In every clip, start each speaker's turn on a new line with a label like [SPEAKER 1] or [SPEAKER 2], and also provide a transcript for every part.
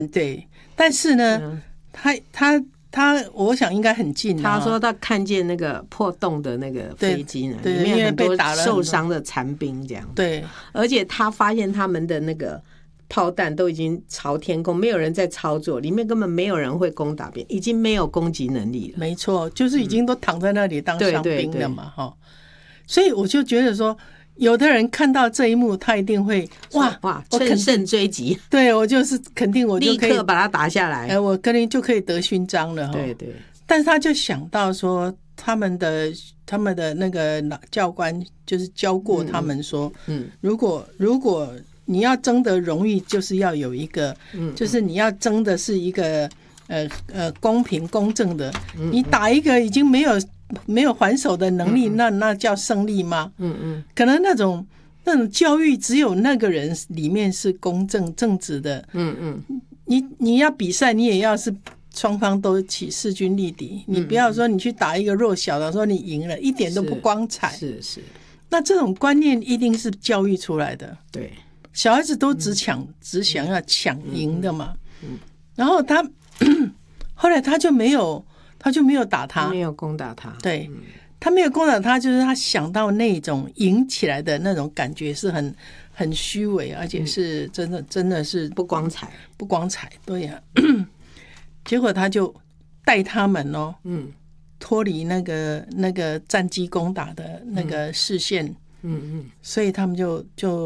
[SPEAKER 1] 对，但是呢，他我想应该很近啊。
[SPEAKER 2] 他说他看见那个破洞的那个飞机呢，
[SPEAKER 1] 对，
[SPEAKER 2] 里面很多
[SPEAKER 1] 因为被打了
[SPEAKER 2] 受伤的残兵这样。
[SPEAKER 1] 对，
[SPEAKER 2] 而且他发现他们的那个炮弹都已经朝天空，没有人在操作，里面根本没有人会攻打别人，已经没有攻击能力了。
[SPEAKER 1] 没错，就是已经都躺在那里当伤兵了嘛，哈。所以我就觉得说，有的人看到这一幕，他一定会哇
[SPEAKER 2] 乘胜追击。
[SPEAKER 1] 对，我就是肯定我就可以
[SPEAKER 2] 立刻把他打下来。
[SPEAKER 1] 我跟你就可以得勋章了，
[SPEAKER 2] 对对。
[SPEAKER 1] 但是他就想到说，他们的那个教官就是教过他们说，如果你要争得荣誉，就是要有一个，就是你要争的是一个公平公正的。你打一个已经没有还手的能力，那叫胜利吗？可能那种教育只有那个人里面是公正正直的。你要比赛，你也要是双方都起势均力敌。你不要说你去打一个弱小的，说你赢了，一点都不光彩。
[SPEAKER 2] 是。
[SPEAKER 1] 那这种观念一定是教育出来的。
[SPEAKER 2] 对，
[SPEAKER 1] 小孩子都只想要抢赢的嘛。然后后来他就没有打他，
[SPEAKER 2] 没有攻打他。
[SPEAKER 1] 对，他没有攻打他，就是他想到那种赢起来的那种感觉是很虚伪，而且是真的是
[SPEAKER 2] 不光彩。
[SPEAKER 1] 对呀。结果他就带他们脱离那个战机攻打的那个视线。所以他们就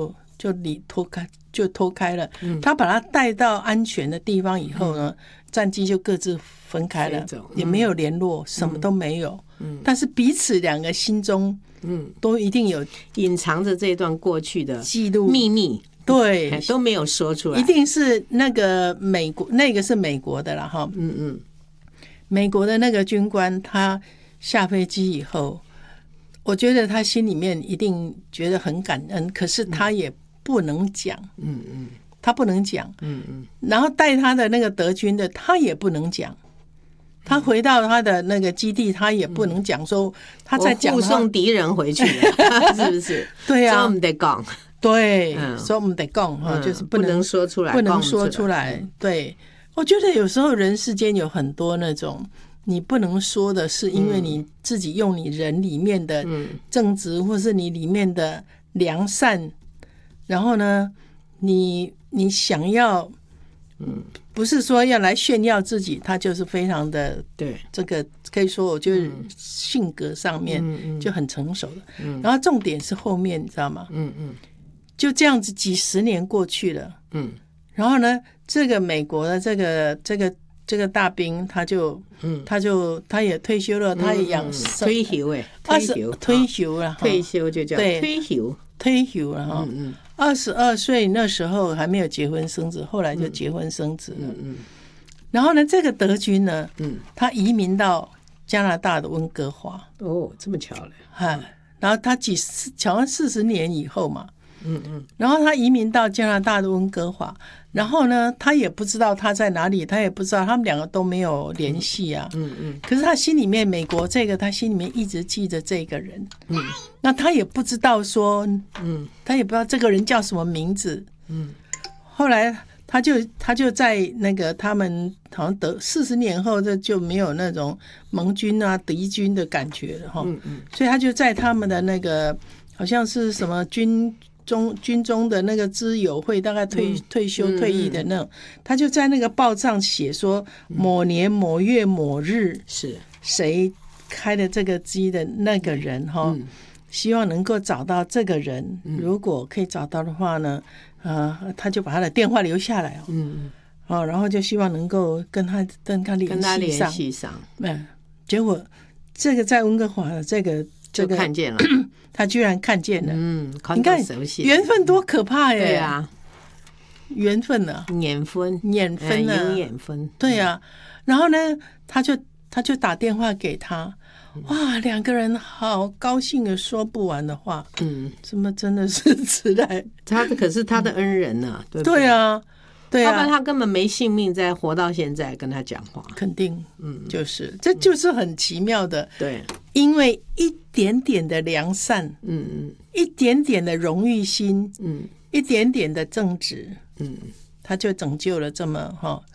[SPEAKER 1] 脱开了。他把他带到安全的地方以后呢，战机就各自分开了，也没有联络，什么都没有。但是彼此两个心中都一定有
[SPEAKER 2] 隐藏着这段过去的
[SPEAKER 1] 记录
[SPEAKER 2] 秘密。
[SPEAKER 1] 对，
[SPEAKER 2] 都没有说出来。
[SPEAKER 1] 一定是那个美国，那个是美国的啦哈。美国的那个军官，他下飞机以后，我觉得他心里面一定觉得很感恩，可是他也不能讲。他不能讲。然后带他的那个德军的，他也不能讲。他回到他的那个基地，他也不能讲说他在讲
[SPEAKER 2] 护送敌人回去了，是不是？
[SPEAKER 1] 对啊，
[SPEAKER 2] 所以我们得讲。
[SPEAKER 1] 对，所以我们得讲，就是
[SPEAKER 2] 不能说出来，
[SPEAKER 1] 不能说出来。对，我觉得有时候人世间有很多那种你不能说的是，因为你自己用你人里面的正直，或是你里面的良善，然后呢，你想要，不是说要来炫耀自己，他就是非常的
[SPEAKER 2] 对，
[SPEAKER 1] 这个可以说，我觉得性格上面就很成熟的。然后重点是后面，你知道吗？就这样子几十年过去了。然后呢，这个美国的这个大兵，他也退休了，他也养
[SPEAKER 2] 退休了，退休就叫
[SPEAKER 1] 退休了哈。22岁那时候还没有结婚生子，后来就结婚生子了。然后呢，这个德军呢，他移民到加拿大的温哥华。
[SPEAKER 2] 哦，这么巧了。
[SPEAKER 1] 然后他好像40年以后嘛。然后他移民到加拿大的温哥华，然后呢，他也不知道他在哪里，他也不知道，他们两个都没有联系啊。可是他心里面美国这个，他心里面一直记着这个人。那他也不知道说，他也不知道这个人叫什么名字。后来他就在那个他们好像40年后，这就没有那种盟军啊敌军的感觉了哈。所以他就在他们的那个好像是什么军中的那个知友会，大概退休退役的那种，他就在那个报上写说，某年某月某日
[SPEAKER 2] 是
[SPEAKER 1] 谁开的这个机的那个人哈，希望能够找到这个人，如果可以找到的话呢，他就把他的电话留下来然后就希望能够跟他联系上。结果这个在温哥华的这个
[SPEAKER 2] 就看见了。
[SPEAKER 1] 他居然看见了。
[SPEAKER 2] 你
[SPEAKER 1] 看缘分多可怕耶。
[SPEAKER 2] 对啊，
[SPEAKER 1] 缘分啊，
[SPEAKER 2] 缘分啊，有缘分。
[SPEAKER 1] 对啊，然后呢，他就打电话给他，哇，两个人好高兴的说不完的话。怎么真的是实在？
[SPEAKER 2] 他可是他的恩人啊，对不对？
[SPEAKER 1] 对啊，对啊，
[SPEAKER 2] 要不然他根本没性命再活到现在跟他讲话。
[SPEAKER 1] 肯定，这就是很奇妙的。
[SPEAKER 2] 对，
[SPEAKER 1] 因为一点点的良善，一点点的荣誉心，一点点的正直， 他就拯救了这么